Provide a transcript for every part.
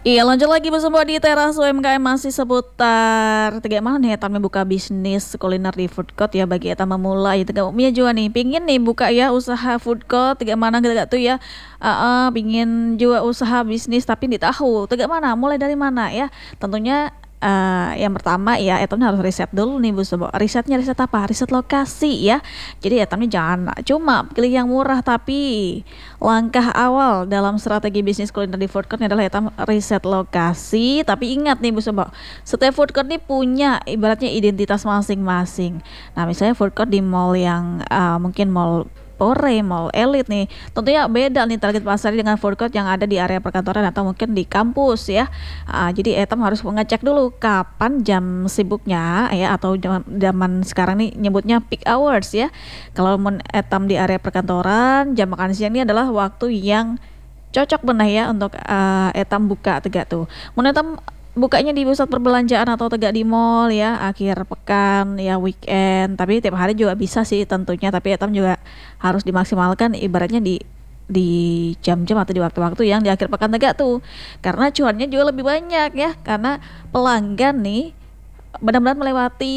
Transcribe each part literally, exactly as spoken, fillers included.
Iya, lanjut lagi bersama di teras U M K M masih seputar tiga mana nih etam buka bisnis kuliner di food court ya bagi etam memulai tiga Mia juga nih pingin nih buka ya usaha food court tiga mana gak tuh ya. Uh, pingin juga usaha bisnis tapi di tahu tiga mana mulai dari mana ya tentunya. Uh, yang pertama ya etamnya harus riset dulu nih Bu Sobo. Risetnya riset apa? Riset lokasi ya. Jadi etamnya jangan cuma pilih yang murah, tapi langkah awal dalam strategi bisnis kuliner di food court adalah etam riset lokasi. Tapi ingat nih Bu Sobo, setiap food court nih punya ibaratnya identitas masing-masing. Nah misalnya food court di mall yang uh, mungkin mall Pore, mall elit nih. Tentunya beda nih target pasar dengan food court yang ada di area perkantoran atau mungkin di kampus ya. Ah, jadi etam harus mengecek dulu kapan jam sibuknya ya, atau zaman, zaman sekarang nih nyebutnya peak hours ya. Kalau men etam di area perkantoran, jam makan siang ini adalah waktu yang cocok benar ya untuk uh, etam buka tegak tuh. Mun etam bukanya di pusat perbelanjaan atau tegak di mall ya akhir pekan ya weekend, tapi tiap hari juga bisa sih tentunya, tapi etam juga harus dimaksimalkan ibaratnya di di jam-jam atau di waktu-waktu yang di akhir pekan tegak tuh, karena cuannya juga lebih banyak ya, karena pelanggan nih benar-benar melewati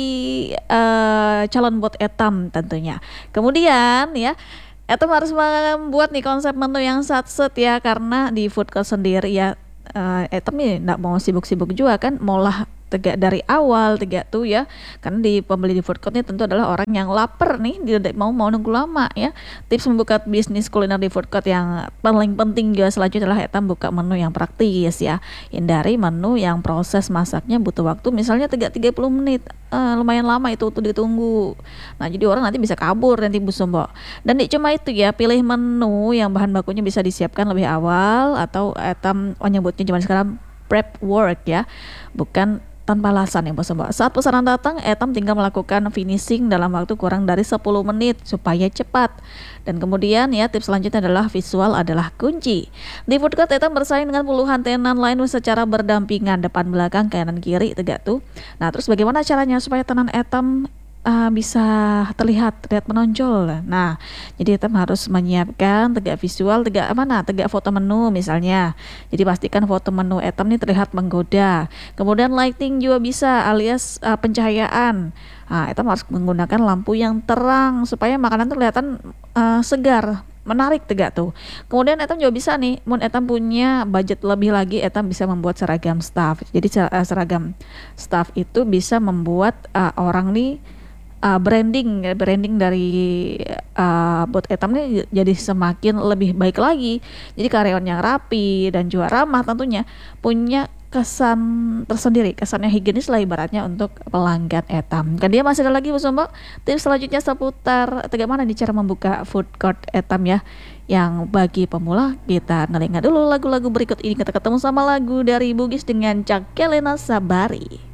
uh, calon buat etam tentunya. Kemudian ya etam harus membuat nih konsep menu yang satset ya, karena di food court sendiri ya uh, eh tapi nggak mau sibuk-sibuk juga kan, maulah tegak dari awal tegak tuh ya, karena di pembeli di food court ini tentu adalah orang yang lapar nih, tidak mau mau nunggu lama ya. Tips membuka bisnis kuliner di food court yang paling penting juga selanjutnya adalah etam buka menu yang praktis ya, hindari menu yang proses masaknya butuh waktu misalnya tegak tiga puluh menit, uh, lumayan lama itu tuh ditunggu. Nah jadi orang nanti bisa kabur nanti Bu Sombo. Dan di cuma itu ya, pilih menu yang bahan bakunya bisa disiapkan lebih awal atau etam menyebutnya zaman sekarang prep work ya, bukan tanpa alasan ya Bu Sombo. Saat pesanan datang, etam tinggal melakukan finishing dalam waktu kurang dari sepuluh menit supaya cepat. Dan kemudian ya tips selanjutnya adalah visual adalah kunci. Di food court etam bersaing dengan puluhan tenan lain secara berdampingan, depan belakang kanan kiri tegak tuh. Nah terus bagaimana caranya supaya tenan etam Uh, bisa terlihat terlihat menonjol. Nah, jadi etam harus menyiapkan tegak visual, tegak mana? Tegak foto menu misalnya. Jadi pastikan foto menu etam ini terlihat menggoda. Kemudian lighting juga bisa, alias uh, pencahayaan. Nah, etam harus menggunakan lampu yang terang supaya makanan tuh kelihatan uh, segar, menarik tegak tuh. Kemudian etam juga bisa nih, mun etam punya budget lebih lagi, etam bisa membuat seragam staff. Jadi seragam staff itu bisa membuat uh, orang nih Uh, branding branding dari uh, buat etam ini jadi semakin lebih baik lagi. Jadi karyawan yang rapi dan juga ramah tentunya punya kesan tersendiri, kesannya higienis lah ibaratnya untuk pelanggan etam. Kan dia masih ada lagi Bu Sombo. Tips selanjutnya seputar bagaimana nih cara membuka food court etam ya, yang bagi pemula. Kita nelinga dulu lagu-lagu berikut ini, kita ketemu sama lagu dari Bugis dengan Cak Kelena Sabari.